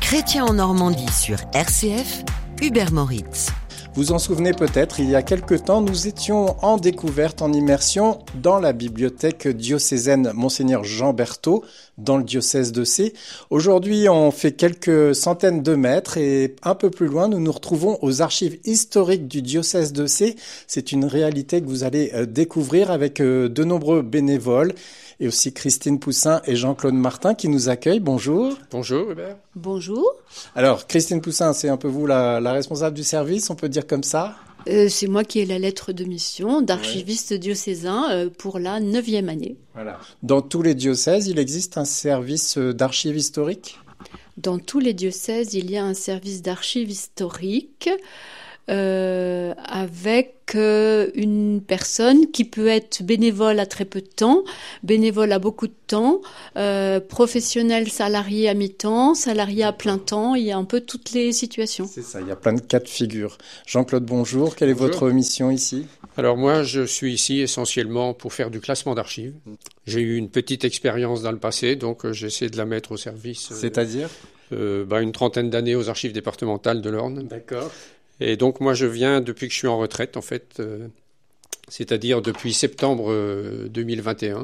Chrétien en Normandie sur RCF, Hubert Moritz. Vous en souvenez peut-être, il y a quelque temps, nous étions en découverte, en immersion dans la bibliothèque diocésaine Monseigneur Jean Berthaud, dans le diocèse de Sées. Aujourd'hui, on fait quelques centaines de mètres et un peu plus loin, nous nous retrouvons aux archives historiques du diocèse de Sées. C'est une réalité que vous allez découvrir avec de nombreux bénévoles et aussi Christine Poussin et Jean-Claude Martin qui nous accueillent. Bonjour. Bonjour Hubert. Bonjour. Alors, Christine Poussin, c'est un peu vous la responsable du service, on peut dire comme ça ? C'est moi qui ai la lettre de mission d'archiviste diocésain pour la 9e année. Voilà. Dans tous les diocèses, il existe un service d'archives historiques ? Dans tous les diocèses, il y a un service d'archives historiques avec une personne qui peut être bénévole à très peu de temps, bénévole à beaucoup de temps, professionnel salarié à mi-temps, salarié à plein temps, il y a un peu toutes les situations. C'est ça, il y a plein de cas de figure. Jean-Claude, bonjour, quelle est votre mission ici ? Alors moi, je suis ici essentiellement pour faire du classement d'archives. J'ai eu une petite expérience dans le passé, donc j'essaie de la mettre au service. C'est-à-dire une trentaine d'années aux archives départementales de l'Orne. D'accord. Et donc moi je viens depuis que je suis en retraite en fait, c'est-à-dire depuis septembre 2021.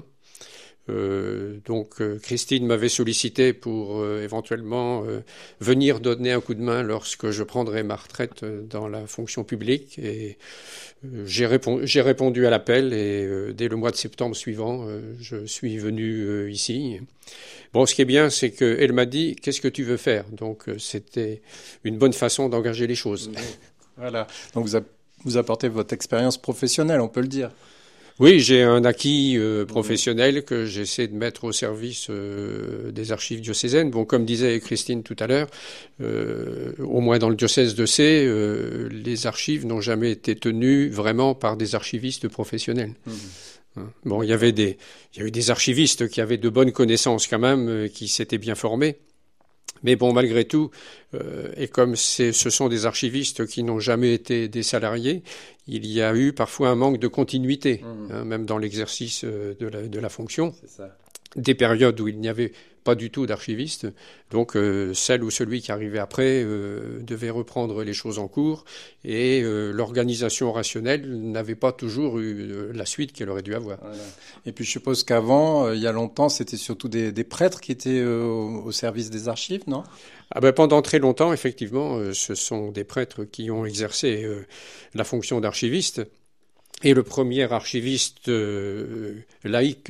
Christine m'avait sollicité pour éventuellement venir donner un coup de main lorsque je prendrai ma retraite dans la fonction publique. Et j'ai répondu à l'appel et dès le mois de septembre suivant, je suis venu ici. Bon, ce qui est bien, c'est qu'elle m'a dit « Qu'est-ce que tu veux faire ?» Donc, c'était une bonne façon d'engager les choses. Voilà. Donc, vous apportez votre expérience professionnelle, on peut le dire. Oui, j'ai un acquis professionnel que j'essaie de mettre au service des archives diocésaines. Bon, comme disait Christine tout à l'heure, au moins dans le diocèse de Sées, les archives n'ont jamais été tenues vraiment par des archivistes professionnels. Bon, il y a eu des archivistes qui avaient de bonnes connaissances quand même, qui s'étaient bien formés. Mais bon, malgré tout, et comme ce sont des archivistes qui n'ont jamais été des salariés, il y a eu parfois un manque de continuité, même dans l'exercice de la fonction. C'est ça. Des périodes où il n'y avait pas du tout d'archivistes. Donc, celle ou celui qui arrivait après devait reprendre les choses en cours et l'organisation rationnelle n'avait pas toujours eu la suite qu'elle aurait dû avoir. Voilà. Et puis, je suppose qu'avant, il y a longtemps, c'était surtout des prêtres qui étaient au service des archives, non ? Pendant très longtemps, effectivement, ce sont des prêtres qui ont exercé la fonction d'archiviste. Et le premier archiviste laïque,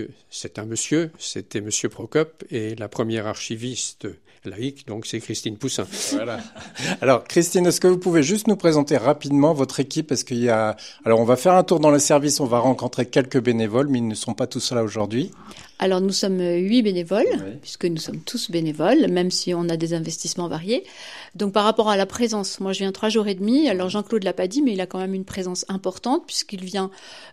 c'était monsieur Procope, et la première archiviste laïque, donc c'est Christine Poussin. Voilà. Alors Christine, est-ce que vous pouvez juste nous présenter rapidement votre équipe ? Parce qu'il y a, alors on va faire un tour dans le service, on va rencontrer quelques bénévoles, mais ils ne sont pas tous là aujourd'hui. Alors nous sommes 8 bénévoles, puisque nous sommes tous bénévoles, même si on a des investissements variés. Donc par rapport à la présence, moi je viens 3 jours et demi, alors Jean-Claude l'a pas dit, mais il a quand même une présence importante, puisqu'il vient,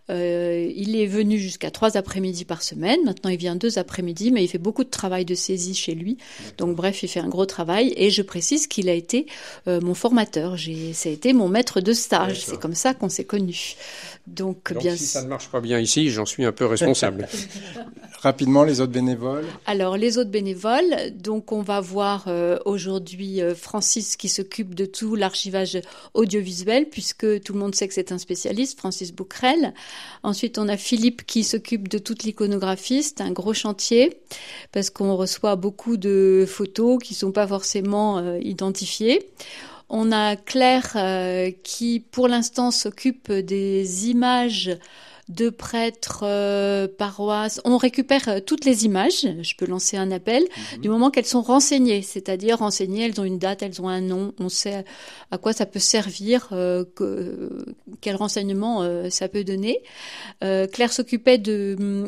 il est venu jusqu'à 3 après-midi par semaine, maintenant il vient 2 après-midi, mais il fait beaucoup de travail de saisie chez lui, donc bref, il fait un gros travail, et je précise qu'il a été mon formateur, ça a été mon maître de stage, c'est comme ça qu'on s'est connus. Donc bien si ça ne marche pas bien ici, j'en suis un peu responsable. Rapidement, les autres bénévoles. Alors, les autres bénévoles, donc on va voir aujourd'hui Francis qui s'occupe de tout l'archivage audiovisuel, puisque tout le monde sait que c'est un spécialiste, Francis Bouquerel. Ensuite, on a Philippe qui s'occupe de toute l'iconographie, c'est un gros chantier, parce qu'on reçoit beaucoup de photos qui sont pas forcément identifiées. On a Claire qui, pour l'instant, s'occupe des images de prêtres, paroisses. On récupère toutes les images, je peux lancer un appel, du moment qu'elles sont renseignées, c'est-à-dire renseignées, elles ont une date, elles ont un nom, on sait à quoi ça peut servir, quel renseignement ça peut donner. Claire s'occupait de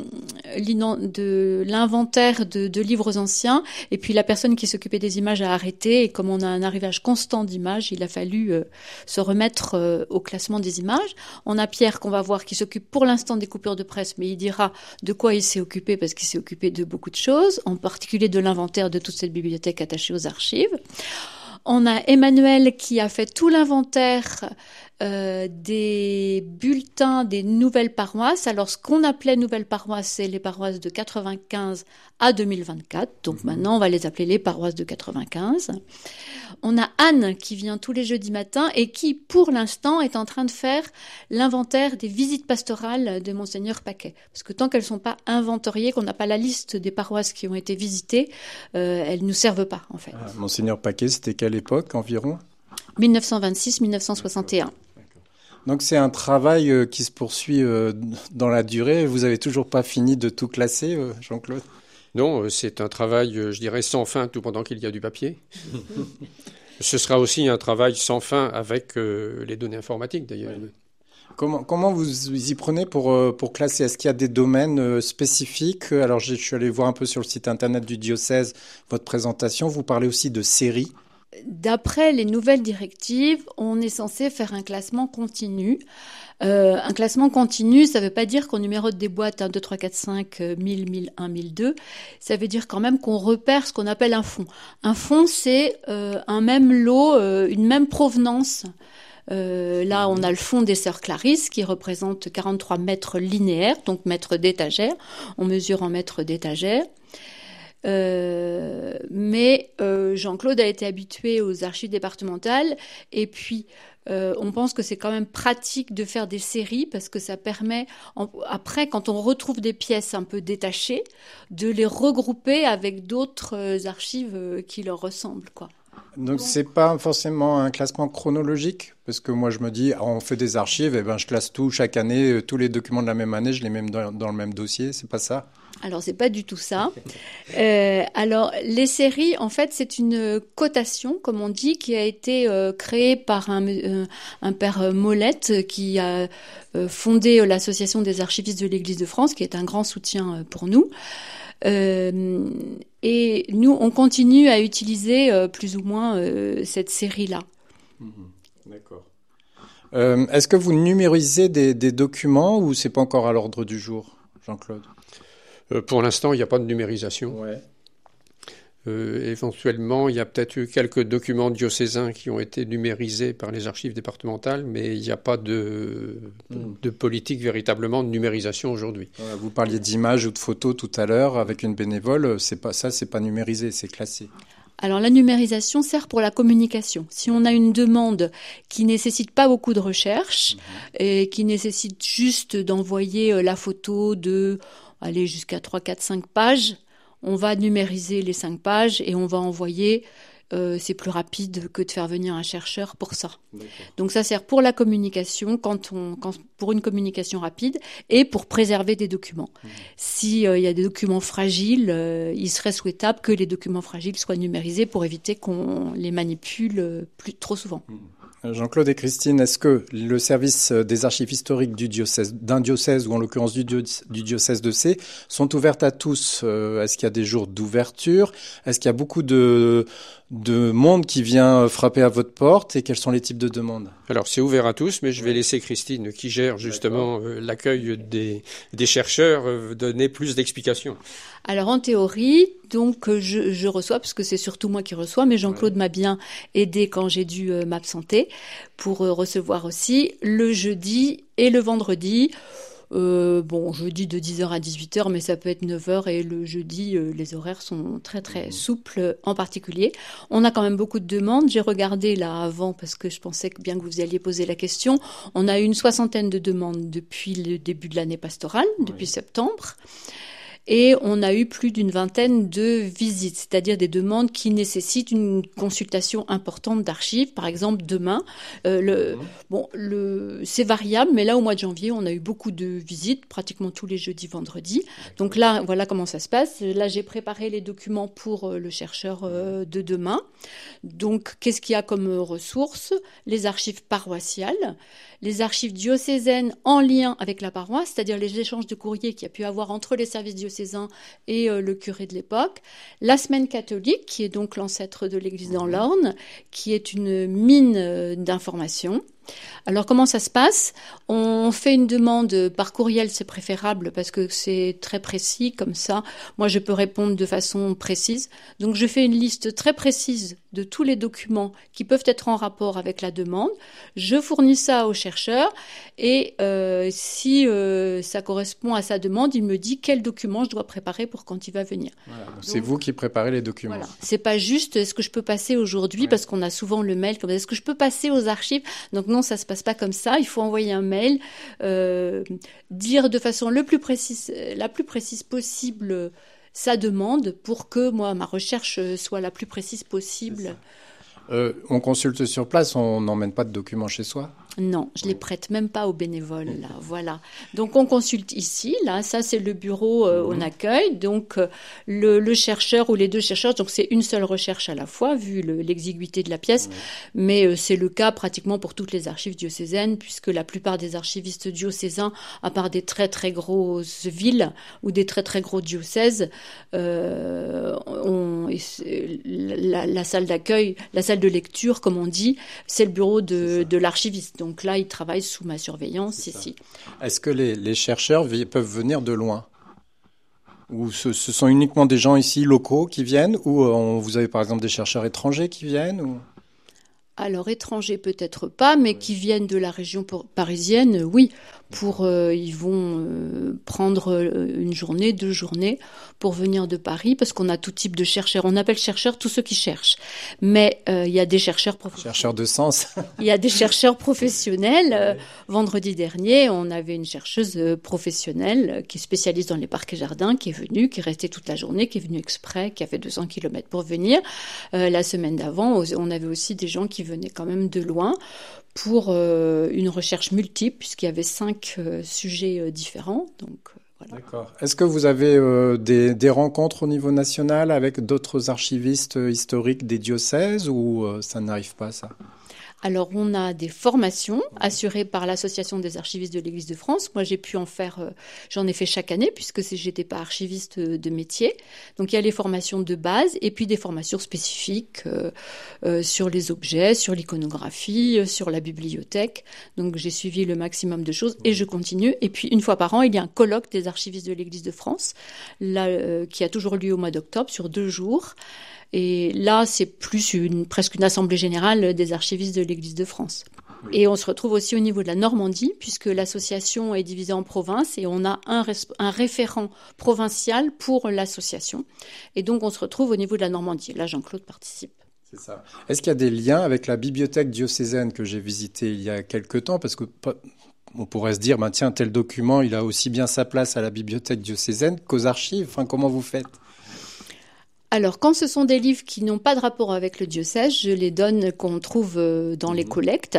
l'inventaire de livres anciens, et puis la personne qui s'occupait des images a arrêté, et comme on a un arrivage constant d'images, il a fallu se remettre au classement des images. On a Pierre qu'on va voir qui s'occupe pour l'instant des coupures de presse, mais il dira de quoi il s'est occupé, parce qu'il s'est occupé de beaucoup de choses, en particulier de l'inventaire de toute cette bibliothèque attachée aux archives. On a Emmanuel qui a fait tout l'inventaire des bulletins des nouvelles paroisses. Alors, ce qu'on appelait nouvelles paroisses, c'est les paroisses de 95 à 2024. Donc maintenant, on va les appeler les paroisses de 95. On a Anne qui vient tous les jeudis matins et qui, pour l'instant, est en train de faire l'inventaire des visites pastorales de Monseigneur Paquet. Parce que tant qu'elles ne sont pas inventoriées, qu'on n'a pas la liste des paroisses qui ont été visitées, elles ne nous servent pas, en fait. Monseigneur Paquet, c'était quelle époque environ ? 1926-1961. Donc c'est un travail qui se poursuit dans la durée. Vous n'avez toujours pas fini de tout classer, Jean-Claude ? Non, c'est un travail, je dirais, sans fin tout pendant qu'il y a du papier. Ce sera aussi un travail sans fin avec les données informatiques, d'ailleurs. Ouais. Comment vous y prenez pour classer ? Est-ce qu'il y a des domaines spécifiques ? Alors, je suis allé voir un peu sur le site internet du diocèse votre présentation. Vous parlez aussi de séries. D'après les nouvelles directives, on est censé faire un classement continu. Un classement continu, ça ne veut pas dire qu'on numérote des boîtes 1, 2, 3, 4, 5, 1000, 1001, 1002. Ça veut dire quand même qu'on repère ce qu'on appelle un fonds. Un fonds, c'est un même lot, une même provenance. Là, on a le fonds des Sœurs Clarisse qui représente 43 mètres linéaires, donc mètres d'étagère. On mesure en mètres d'étagère. Mais Jean-Claude a été habitué aux archives départementales et puis on pense que c'est quand même pratique de faire des séries parce que ça permet, après, quand on retrouve des pièces un peu détachées, de les regrouper avec d'autres archives qui leur ressemblent, quoi. Donc c'est pas forcément un classement chronologique, parce que moi je me dis, on fait des archives, et ben je classe tout chaque année, tous les documents de la même année, je les mets dans le même dossier, c'est pas ça ? Alors c'est pas du tout ça. Alors les séries, en fait, c'est une cotation, comme on dit, qui a été créée par un père Molette qui a fondé l'association des archivistes de l'Église de France, qui est un grand soutien pour nous. Et nous, on continue à utiliser plus ou moins cette série-là. D'accord. Est-ce que vous numérisez des documents ou c'est pas encore à l'ordre du jour, Jean-Claude ? Pour l'instant, il n'y a pas de numérisation. Ouais. Éventuellement, il y a peut-être eu quelques documents diocésains qui ont été numérisés par les archives départementales, mais il n'y a pas de politique véritablement de numérisation aujourd'hui. Vous parliez d'images ou de photos tout à l'heure avec une bénévole, c'est pas numérisé, c'est classé. Alors la numérisation sert pour la communication. Si on a une demande qui nécessite pas beaucoup de recherche et qui nécessite juste d'envoyer la photo de aller jusqu'à 3, 4, 5 pages, on va numériser les 5 pages et on va envoyer. C'est plus rapide que de faire venir un chercheur pour ça. D'accord. Donc ça sert pour la communication, pour une communication rapide et pour préserver des documents. S'il y a des documents fragiles, il serait souhaitable que les documents fragiles soient numérisés pour éviter qu'on les manipule trop souvent. Jean-Claude et Christine, est-ce que le service des archives historiques d'un diocèse, ou en l'occurrence du diocèse de Sées, sont ouvertes à tous ? Est-ce qu'il y a des jours d'ouverture ? Est-ce qu'il y a beaucoup de monde qui vient frapper à votre porte ? Et quels sont les types de demandes ? Alors, c'est ouvert à tous, mais je vais laisser Christine, qui gère justement l'accueil des chercheurs, donner plus d'explications. Alors en théorie, donc je reçois, parce que c'est surtout moi qui reçois, mais Jean-Claude m'a bien aidé quand j'ai dû m'absenter pour recevoir aussi le jeudi et le vendredi. Jeudi de 10h à 18h, mais ça peut être 9h et le jeudi, les horaires sont très très souples en particulier. On a quand même beaucoup de demandes. J'ai regardé là avant parce que je pensais que bien que vous alliez poser la question. On a eu une 60aine de demandes depuis le début de l'année pastorale, depuis septembre. Et on a eu plus d'une 20aine de visites, c'est-à-dire des demandes qui nécessitent une consultation importante d'archives. Par exemple, demain, c'est variable, mais là, au mois de janvier, on a eu beaucoup de visites, pratiquement tous les jeudis, vendredis. Donc là, voilà comment ça se passe. Là, j'ai préparé les documents pour le chercheur de demain. Donc, qu'est-ce qu'il y a comme ressources ? Les archives paroissiales, les archives diocésaines en lien avec la paroisse, c'est-à-dire les échanges de courriers qu'il y a pu avoir entre les services diocésains et le curé de l'époque. La semaine catholique, qui est donc l'ancêtre de l'Église dans l'Orne, qui est une mine d'informations. Alors, comment ça se passe ? On fait une demande par courriel, c'est préférable parce que c'est très précis, comme ça. Moi, je peux répondre de façon précise. Donc, je fais une liste très précise de tous les documents qui peuvent être en rapport avec la demande. Je fournis ça au chercheur et si ça correspond à sa demande, il me dit quel document je dois préparer pour quand il va venir. Voilà, donc c'est vous qui préparez les documents. Voilà. C'est pas juste est-ce que je peux passer aujourd'hui, parce qu'on a souvent le mail comme est-ce que je peux passer aux archives. Donc non, ça se passe pas comme ça. Il faut envoyer un mail, dire de façon la plus précise possible sa demande pour que moi ma recherche soit la plus précise possible. On consulte sur place, on n'emmène pas de documents chez soi? Non, je les prête même pas aux bénévoles. Là, voilà. Donc on consulte ici. Là, ça c'est le bureau on accueille. Donc le chercheur ou les deux chercheurs. Donc c'est une seule recherche à la fois vu l'exiguïté de la pièce. Mais c'est le cas pratiquement pour toutes les archives diocésaines puisque la plupart des archivistes diocésains, à part des très très grosses villes ou des très très gros diocèses, ont la salle d'accueil, la salle de lecture, comme on dit, c'est le bureau de l'archiviste. Donc là, il travaille sous ma surveillance ici. Est-ce que les chercheurs peuvent venir de loin? Ou ce sont uniquement des gens ici locaux qui viennent? Ou vous avez par exemple des chercheurs étrangers qui viennent ou... Alors, étrangers peut-être pas, mais qui viennent de la région parisienne, oui. Ils vont prendre une journée, 2 journées pour venir de Paris, parce qu'on a tout type de chercheurs. On appelle chercheurs tous ceux qui cherchent. Mais il y a des chercheurs professionnels. Chercheurs de sens. Il y a des chercheurs professionnels. Vendredi dernier, on avait une chercheuse professionnelle qui est spécialiste dans les parcs et jardins, qui est venue, qui est restée toute la journée, qui est venue exprès, qui a fait 200 km pour venir. La semaine d'avant, on avait aussi des gens qui venaient quand même de loin pour une recherche multiple, puisqu'il y avait 5 sujets différents. Donc, voilà. D'accord. Est-ce que vous avez des rencontres au niveau national avec d'autres archivistes historiques des diocèses ou ça n'arrive pas, ça ? Alors, on a des formations assurées par l'Association des archivistes de l'Église de France. Moi, j'ai pu en faire, j'en ai fait chaque année puisque j'étais pas archiviste de métier. Donc, il y a les formations de base et puis des formations spécifiques sur les objets, sur l'iconographie, sur la bibliothèque. Donc, j'ai suivi le maximum de choses et je continue. Et puis, une fois par an, il y a un colloque des archivistes de l'Église de France, là, qui a toujours lieu au mois d'octobre sur 2 jours. Et là, c'est plus presque une assemblée générale des archivistes de l'Église de France. Oui. Et on se retrouve aussi au niveau de la Normandie, puisque l'association est divisée en provinces et on a un référent provincial pour l'association. Et donc, on se retrouve au niveau de la Normandie. Là, Jean-Claude participe. C'est ça. Est-ce qu'il y a des liens avec la bibliothèque diocésaine que j'ai visitée il y a quelque temps ? Parce que on pourrait se dire, tiens, tel document, il a aussi bien sa place à la bibliothèque diocésaine qu'aux archives. Enfin, comment vous faites ? Alors, quand ce sont des livres qui n'ont pas de rapport avec le diocèse, je les donne, qu'on trouve dans les collectes.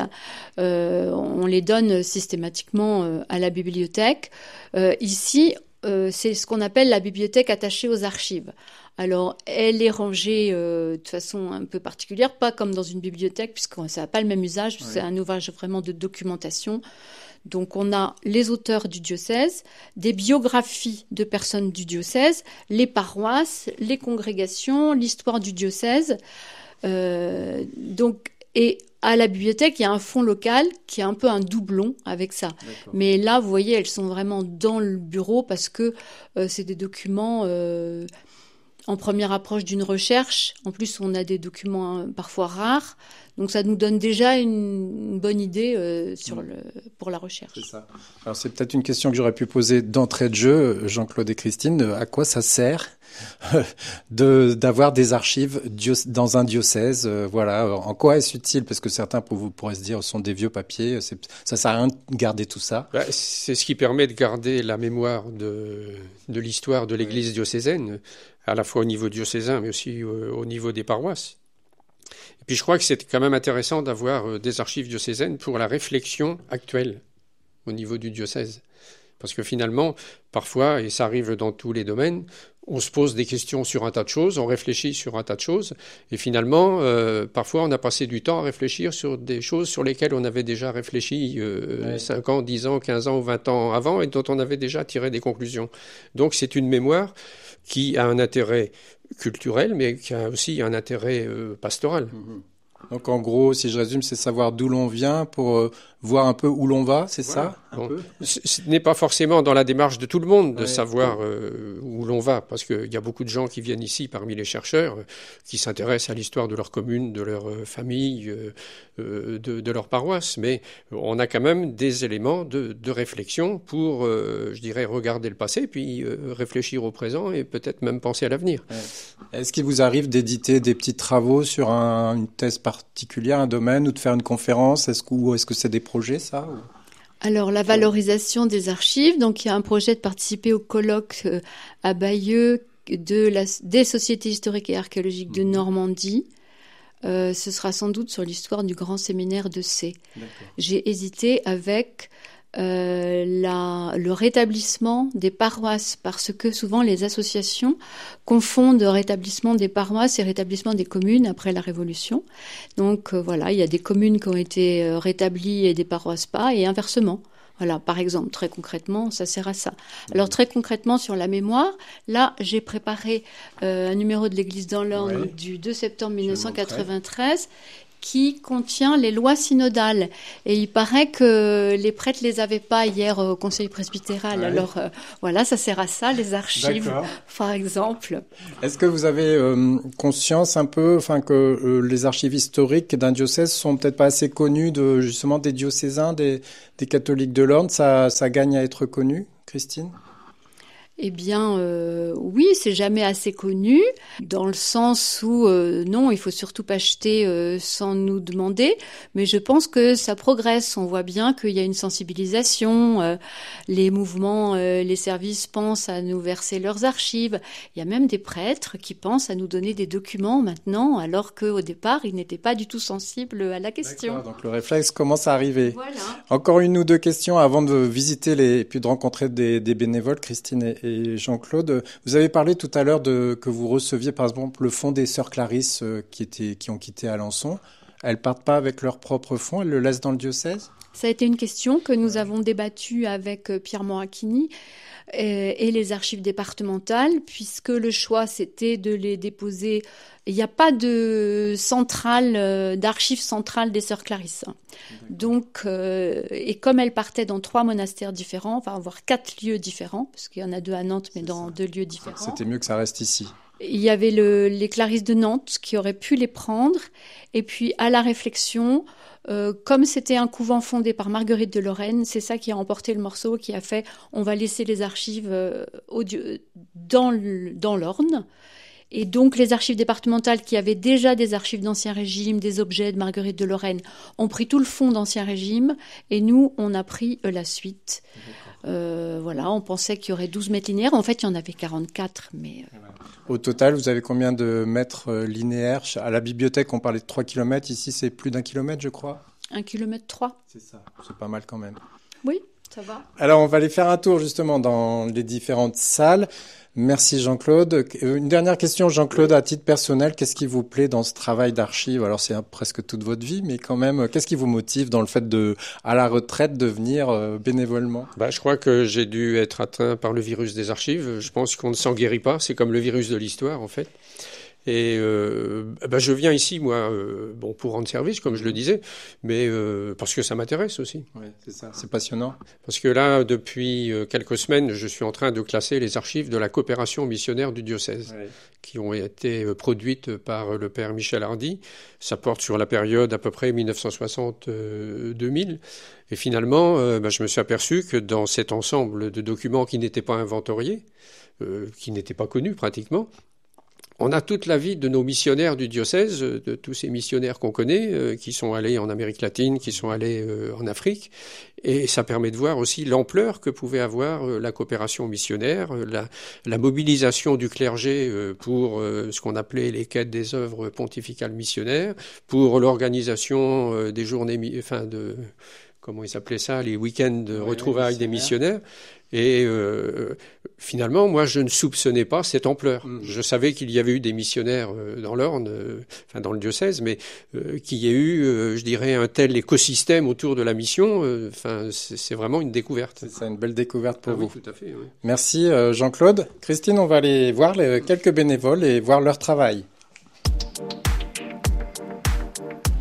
On les donne systématiquement à la bibliothèque. Ici, c'est ce qu'on appelle la bibliothèque attachée aux archives. Alors, elle est rangée de façon un peu particulière, pas comme dans une bibliothèque, puisque ça n'a pas le même usage. Oui. C'est un ouvrage vraiment de documentation. Donc, on a les auteurs du diocèse, des biographies de personnes du diocèse, les paroisses, les congrégations, l'histoire du diocèse. Et à la bibliothèque, il y a un fonds local qui est un peu un doublon avec ça. D'accord. Mais là, vous voyez, elles sont vraiment dans le bureau parce que c'est des documents en première approche d'une recherche. En plus, on a des documents parfois rares. Donc, ça nous donne déjà une bonne idée pour la recherche. C'est ça. Alors, c'est peut-être une question que j'aurais pu poser d'entrée de jeu, Jean-Claude et Christine. À quoi ça sert d'avoir des archives dans un diocèse? Voilà. En quoi est-ce utile? Parce que certains pourraient se dire, ce sont des vieux papiers. Ça sert à rien de garder tout ça. C'est ce qui permet de garder la mémoire de l'histoire de l'Église diocésaine, à la fois au niveau diocésain, mais aussi au niveau des paroisses. Et puis je crois que c'est quand même intéressant d'avoir des archives diocésaines pour la réflexion actuelle au niveau du diocèse. Parce que finalement, parfois, et ça arrive dans tous les domaines, on se pose des questions sur un tas de choses, on réfléchit sur un tas de choses, et finalement, parfois, on a passé du temps à réfléchir sur des choses sur lesquelles on avait déjà réfléchi 5 ans, 10 ans, 15 ans ou 20 ans avant, et dont on avait déjà tiré des conclusions. Donc c'est une mémoire qui a un intérêt culturel, mais qui a aussi un intérêt pastoral. Donc en gros, si je résume, c'est savoir d'où l'on vient pour voir un peu où l'on va, c'est ça Bon, ce n'est pas forcément dans la démarche de tout le monde de savoir où l'on va, parce qu'il y a beaucoup de gens qui viennent ici parmi les chercheurs qui s'intéressent à l'histoire de leur commune, de leur famille, de leur paroisse, mais on a quand même des éléments de réflexion pour, je dirais, regarder le passé, puis réfléchir au présent et peut-être même penser à l'avenir. Ouais. Est-ce qu'il vous arrive d'éditer des petits travaux sur une thèse particulière, un domaine, ou de faire une conférence? Est-ce que c'est des projets, ça ou... Alors, la valorisation des archives. Donc, il y a un projet de participer au colloque à Bayeux des sociétés historiques et archéologiques de Normandie. Ce sera sans doute sur l'histoire du grand séminaire de C. D'accord. J'ai hésité avec le rétablissement des paroisses, parce que souvent les associations confondent rétablissement des paroisses et rétablissement des communes après la Révolution. Donc voilà, il y a des communes qui ont été rétablies et des paroisses pas, et inversement. Voilà, par exemple, très concrètement, ça sert à ça. Alors très concrètement sur la mémoire, là j'ai préparé un numéro de l'Église dans l'Orne du 2 septembre 1993 qui contient les lois synodales. Et il paraît que les prêtres les avaient pas hier au Conseil presbytéral. Ouais. Alors voilà, ça sert à ça, les archives, par exemple. Est-ce que vous avez conscience un peu, que les archives historiques d'un diocèse sont peut-être pas assez connues justement des diocésains, des catholiques de l'Orne? Ça gagne à être connu, Christine? Eh bien, oui, c'est jamais assez connu, dans le sens où, non, il faut surtout pas acheter sans nous demander, mais je pense que ça progresse. On voit bien qu'il y a une sensibilisation, les mouvements, les services pensent à nous verser leurs archives. Il y a même des prêtres qui pensent à nous donner des documents maintenant, alors qu'au départ, ils n'étaient pas du tout sensibles à la question. D'accord, donc le réflexe commence à arriver. Voilà. Encore une ou deux questions avant de visiter et puis de rencontrer des bénévoles, Christine et Jean-Claude. Vous avez parlé tout à l'heure que vous receviez par exemple le fonds des Sœurs Clarisse qui ont quitté Alençon. Elles partent pas avec leur propre fonds, elles le laissent dans le diocèse? Ça a été une question que nous avons débattue avec Pierre Moracchini et les archives départementales, puisque le choix c'était de les déposer. Il n'y a pas de d'archives centrales des Sœurs Clarisse. Donc, et comme elles partaient dans 3 monastères différents, enfin voire 4 lieux différents, parce qu'il y en a 2 à Nantes, mais dans 2 lieux différents. C'était mieux que ça reste ici. Il y avait les Clarisses de Nantes qui auraient pu les prendre, et puis à la réflexion, comme c'était un couvent fondé par Marguerite de Lorraine, c'est ça qui a emporté le morceau, qui a fait on va laisser les archives dans l'Orne. Et donc, les archives départementales qui avaient déjà des archives d'Ancien Régime, des objets de Marguerite de Lorraine, ont pris tout le fond d'Ancien Régime. Et nous, on a pris la suite. Voilà, on pensait qu'il y aurait 12 mètres linéaires. En fait, il y en avait 44. Mais Au total, vous avez combien de mètres linéaires? À la bibliothèque, on parlait de 3 km. Ici, c'est plus d'1 kilomètre, je crois. 1,3 km. C'est ça. C'est pas mal quand même. Oui, ça va. Alors, on va aller faire un tour justement dans les différentes salles. Merci Jean-Claude. Une dernière question, Jean-Claude, à titre personnel, qu'est-ce qui vous plaît dans ce travail d'archive? Alors c'est presque toute votre vie, mais quand même, qu'est-ce qui vous motive dans le fait à la retraite, de venir bénévolement? Je crois que j'ai dû être atteint par le virus des archives. Je pense qu'on ne s'en guérit pas. C'est comme le virus de l'histoire, en fait. Et je viens ici, moi, pour rendre service, comme je le disais, mais parce que ça m'intéresse aussi. Oui, c'est ça, c'est passionnant. Parce que là, depuis quelques semaines, je suis en train de classer les archives de la coopération missionnaire du diocèse, qui ont été produites par le père Michel Hardy. Ça porte sur la période à peu près 1960-2000. Et finalement, je me suis aperçu que dans cet ensemble de documents qui n'étaient pas inventoriés, qui n'étaient pas connus pratiquement, on a toute la vie de nos missionnaires du diocèse, de tous ces missionnaires qu'on connaît, qui sont allés en Amérique latine, qui sont allés en Afrique. Et ça permet de voir aussi l'ampleur que pouvait avoir la coopération missionnaire, la mobilisation du clergé pour ce qu'on appelait les quêtes des œuvres pontificales missionnaires, pour l'organisation des journées, comment ils appelaient ça, les week-ends de retrouvailles des missionnaires. Et finalement, moi, je ne soupçonnais pas cette ampleur. Je savais qu'il y avait eu des missionnaires dans l'Orne, dans le diocèse, mais qu'il y ait eu, je dirais, un tel écosystème autour de la mission, c'est vraiment une découverte. C'est ça, une belle découverte pour vous. Oui, tout à fait. Oui. Merci Jean-Claude. Christine, on va aller voir quelques bénévoles et voir leur travail.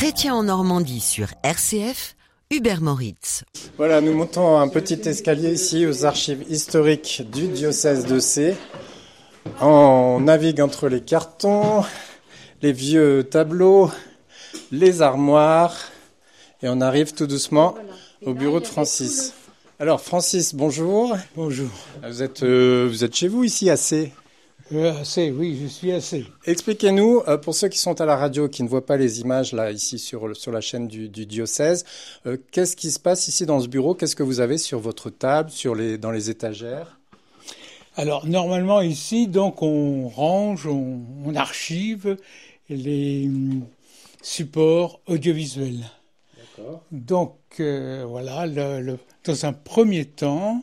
Chrétien en Normandie sur RCF, Hubert Moritz. Voilà, nous montons un petit escalier ici aux archives historiques du diocèse de Sées. On navigue entre les cartons, les vieux tableaux, les armoires et on arrive tout doucement au bureau de Francis. Alors Francis, bonjour. Bonjour. Vous êtes chez vous ici à Sées? Assez, oui, je suis assez. Expliquez-nous, pour ceux qui sont à la radio, qui ne voient pas les images là ici sur la chaîne du diocèse, qu'est-ce qui se passe ici dans ce bureau? Qu'est-ce que vous avez sur votre table, dans les étagères? Alors, normalement, ici, donc, on range, on archive les supports audiovisuels. D'accord. Donc, voilà, dans un premier temps,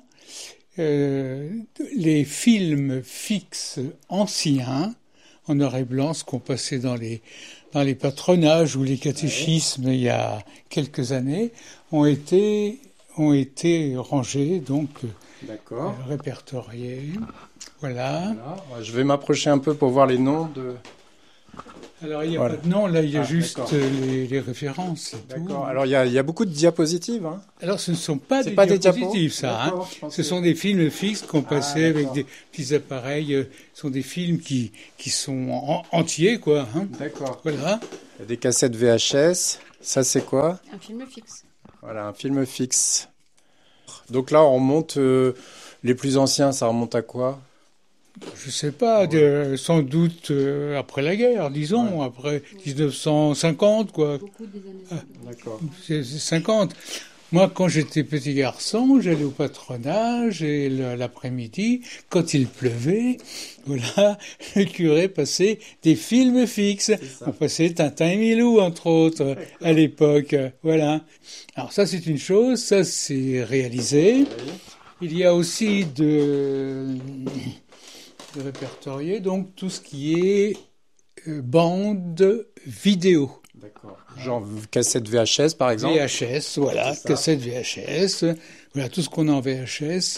les films fixes anciens, en noir et blanc, ce qu'on passait dans les patronages ou les catéchismes il y a quelques années, ont été rangés, donc répertoriés. Voilà. Je vais m'approcher un peu pour voir les noms de... Alors, il n'y a pas de nom, là, il y a juste les références. D'accord. Tout. Alors, il y a beaucoup de diapositives. Hein. Alors, ce ne sont pas des diapos. diapositives, ça. Hein. Ce sont des films fixes qu'on passait avec des petits appareils. Ce sont des films qui sont entiers, quoi. Hein. D'accord. Voilà. Il y a des cassettes VHS. Ça, c'est quoi? Un film fixe. Voilà, un film fixe. Donc là, on remonte... les plus anciens, ça remonte à quoi? Je sais pas, sans doute après la guerre, disons, après 1950, quoi. Beaucoup des années. D'accord. C'est 50. Moi, quand j'étais petit garçon, j'allais au patronage et l'après-midi, quand il pleuvait, voilà, le curé passait des films fixes. On passait Tintin et Milou, entre autres, à l'époque. Voilà. Alors ça, c'est une chose, ça, c'est réalisé. Oui. Il y a aussi de répertorier, donc tout ce qui est bande vidéo. D'accord. Genre cassette VHS, par exemple. VHS, voilà, cassette VHS. Voilà, tout ce qu'on a en VHS.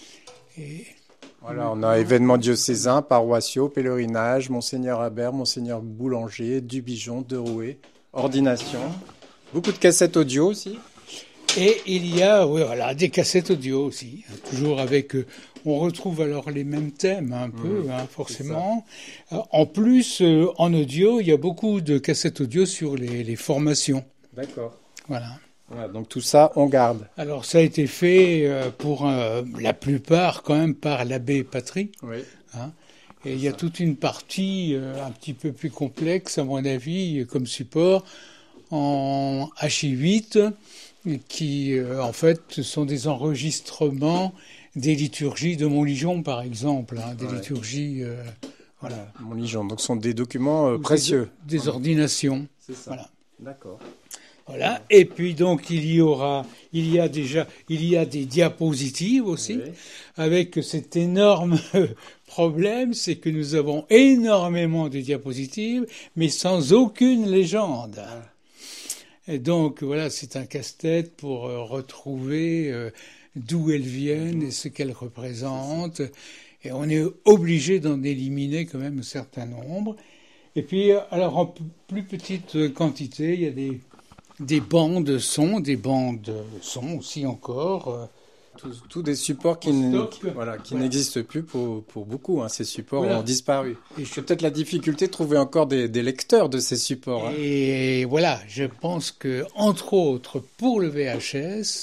Voilà, on a événements diocésains, paroissiaux, pèlerinage, Monseigneur Habert, Monseigneur Boulanger, Dubigeon, Derouet, ordination. Beaucoup de cassettes audio aussi. Et il y a, voilà, des cassettes audio aussi, toujours avec, on retrouve alors les mêmes thèmes un peu, forcément. En plus, en audio, il y a beaucoup de cassettes audio sur les formations. D'accord. Voilà. Donc tout ça, on garde. Alors ça a été fait pour la plupart quand même par l'abbé Patry. Oui. Hein. Et il y a toute une partie un petit peu plus complexe, à mon avis, comme support, en HI8, qui, en fait, sont des enregistrements des liturgies de Montligeon, par exemple, des liturgies... voilà. Montligeon, donc ce sont des documents précieux. Des ordinations. C'est ça. Voilà. D'accord. Voilà. Et puis, donc, il y a des diapositives aussi, avec cet énorme problème, c'est que nous avons énormément de diapositives, mais sans aucune légende. Et donc, voilà, c'est un casse-tête pour retrouver d'où elles viennent et ce qu'elles représentent. Et on est obligé d'en éliminer quand même un certain nombre. Et puis, alors, en plus petite quantité, il y a des bandes son aussi encore. Tous des supports qui n'existent plus pour beaucoup. Ces supports ont disparu. Et c'est peut-être la difficulté de trouver encore des lecteurs de ces supports. Et voilà, je pense que, entre autres, pour le VHS,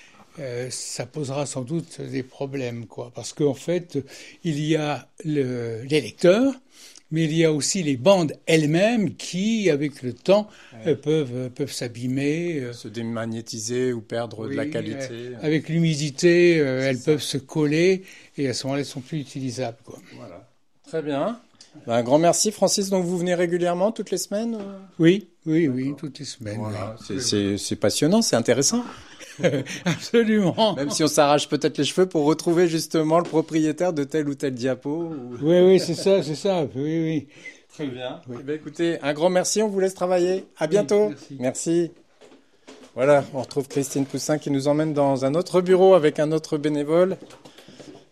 ça posera sans doute des problèmes, quoi. Parce qu'en fait, il y a les lecteurs, mais il y a aussi les bandes elles-mêmes qui, avec le temps, peuvent s'abîmer. Se démagnétiser ou perdre de la qualité. Avec l'humidité, elles peuvent se coller et à ce moment-là, elles sont plus utilisables, quoi. Voilà. Très bien. Un grand merci, Francis. Donc, vous venez régulièrement, toutes les semaines? Oui, toutes les semaines. Voilà. C'est passionnant, c'est intéressant. Absolument. Même si on s'arrache peut-être les cheveux pour retrouver justement le propriétaire de tel ou tel diapo. Oui, c'est ça. Oui. Très bien. Oui. Écoutez, un grand merci, on vous laisse travailler. À bientôt. Merci. Voilà, on retrouve Christine Poussin qui nous emmène dans un autre bureau avec un autre bénévole.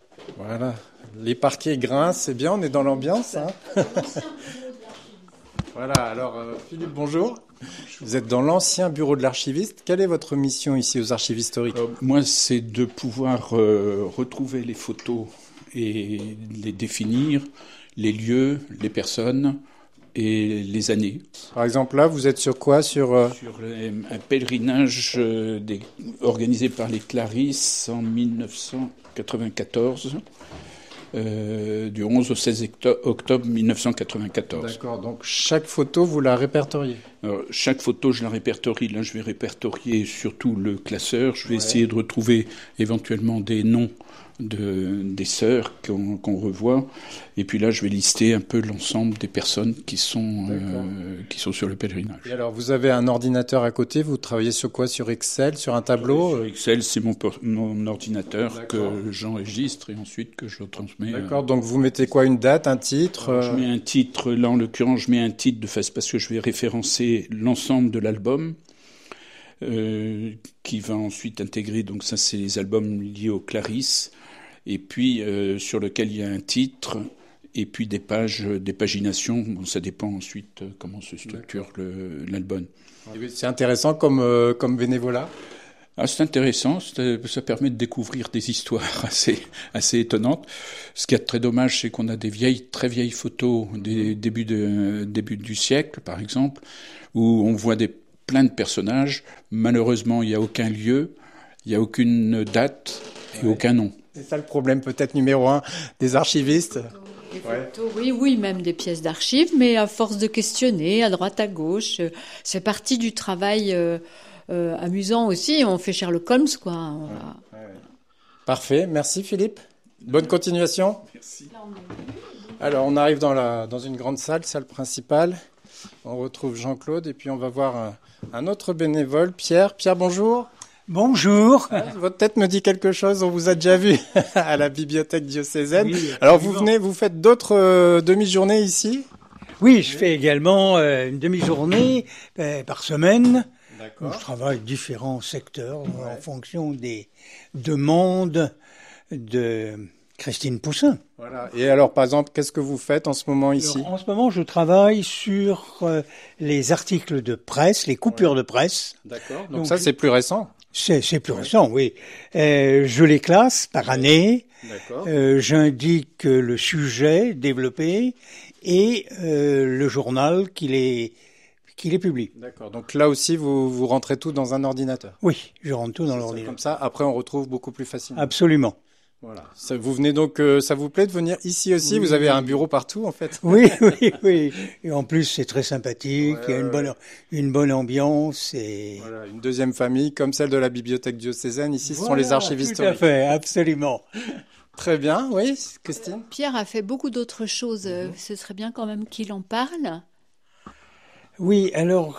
Voilà, les parquets grincent, c'est bien, on est dans l'ambiance. Voilà, alors Philippe, bonjour. Vous êtes dans l'ancien bureau de l'archiviste. Quelle est votre mission ici aux Archives historiques ? Moi, c'est de pouvoir retrouver les photos et les définir, les lieux, les personnes et les années. Par exemple, là, vous êtes sur quoi ? Sur un pèlerinage organisé par les Clarisses en 1994. Du 11 au 16 octobre 1994. D'accord, donc chaque photo, vous la répertoriez ? Alors, chaque photo, je la répertorie. Là, je vais répertorier surtout le classeur. Je vais essayer de retrouver éventuellement des noms des sœurs qu'on revoit. Et puis là, je vais lister un peu l'ensemble des personnes qui sont sur le pèlerinage. Et alors, vous avez un ordinateur à côté. Vous travaillez sur quoi ? Sur Excel, sur un tableau ? Sur Excel, c'est mon ordinateur que j'enregistre et ensuite que je transmets. D'accord, donc vous mettez quoi ? Une date, un titre ? Alors, je mets un titre. Là, en l'occurrence, je mets un titre parce que je vais référencer l'ensemble de l'album. Qui va ensuite intégrer, donc ça c'est les albums liés aux Clarisses, et puis sur lequel il y a un titre, et puis des paginations. Bon, ça dépend ensuite comment se structure l'album. C'est intéressant comme bénévolat. C'est intéressant, ça permet de découvrir des histoires assez étonnantes. Ce qui est très dommage, c'est qu'on a des très vieilles photos des début du siècle, par exemple, où on voit plein de personnages. Malheureusement, il n'y a aucun lieu, il n'y a aucune date et aucun nom. C'est ça le problème peut-être numéro 1 des archivistes. Des photos, oui, même des pièces d'archives, mais à force de questionner à droite, à gauche, c'est partie du travail amusant aussi. On fait Sherlock Holmes, quoi. Parfait, merci Philippe. Bonne continuation. Merci. Alors, on arrive dans une grande salle principale. On retrouve Jean-Claude et puis on va voir un autre bénévole, Pierre. Pierre, bonjour. Bonjour. Votre tête me dit quelque chose, on vous a déjà vu à la bibliothèque diocésaine. Oui, alors vous faites d'autres demi-journées ici ? Oui, je fais également une demi-journée par semaine. D'accord. Je travaille différents secteurs en fonction des demandes de Christine Poussin. Voilà. Et alors, par exemple, qu'est-ce que vous faites en ce moment ici ? En ce moment, je travaille sur les articles de presse, les coupures de presse. D'accord. Donc ça, c'est plus récent ? C'est plus récent, oui. Je les classe par année. D'accord. J'indique le sujet développé et le journal qui les publie. D'accord. Donc là aussi, vous rentrez tout dans un ordinateur ? Oui, je rentre tout dans l'ordinateur. Comme ça, après, on retrouve beaucoup plus facilement. Absolument. Voilà. Vous venez donc, ça vous plaît de venir ici aussi ? Oui. Vous avez un bureau partout, en fait. Oui. Et en plus, c'est très sympathique. Il y a une bonne ambiance et. Voilà, une deuxième famille comme celle de la bibliothèque diocésaine. Ici, ce sont les archives historiques. Tout à fait, absolument. Très bien, oui, Christine. Pierre a fait beaucoup d'autres choses. Ce serait bien quand même qu'il en parle. Oui, alors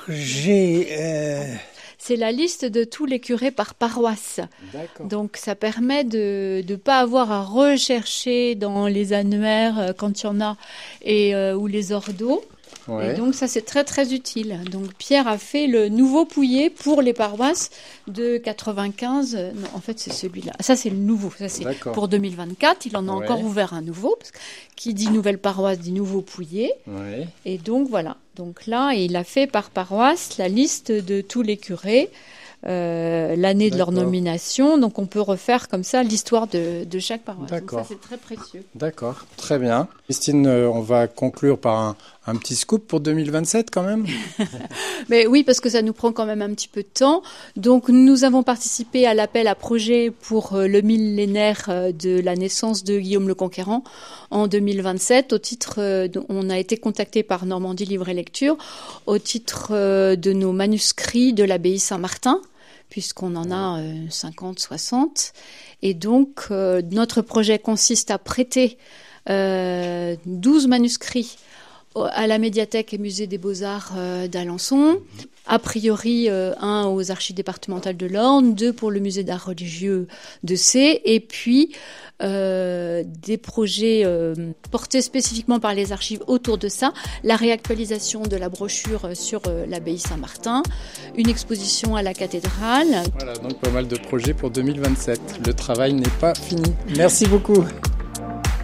c'est la liste de tous les curés par paroisse. D'accord. Donc ça permet de ne pas avoir à rechercher dans les annuaires quand il y en a ou les ordos. Ouais. Et donc ça c'est très très utile. Donc Pierre a fait le nouveau Pouillet pour les paroisses de 95. Non, en fait c'est celui-là. Ça c'est le nouveau. Ça c'est pour 2024. Il en a encore ouvert un nouveau. Parce que qui dit nouvelle paroisse dit nouveau Pouillet. Ouais. Et donc voilà. Donc là il a fait par paroisse la liste de tous les curés. L'année de leur nomination, donc on peut refaire comme ça l'histoire de chaque paroisse. D'accord. Donc ça c'est très précieux. D'accord, très bien. Christine, on va conclure par un petit scoop pour 2027 quand même. Mais oui, parce que ça nous prend quand même un petit peu de temps. Donc nous avons participé à l'appel à projet pour le millénaire de la naissance de Guillaume le Conquérant en 2027. Au titre, on a été contacté par Normandie Livre et Lecture au titre de nos manuscrits de l'abbaye Saint-Martin, puisqu'on en a 50, 60. Et donc, notre projet consiste à prêter 12 manuscrits à la médiathèque et musée des Beaux-Arts d'Alençon. A priori, un aux archives départementales de l'Orne, 2 pour le musée d'art religieux de Sées, et puis des projets portés spécifiquement par les archives autour de ça, la réactualisation de la brochure sur l'abbaye Saint-Martin, une exposition à la cathédrale. Voilà, donc pas mal de projets pour 2027. Le travail n'est pas fini. Merci beaucoup.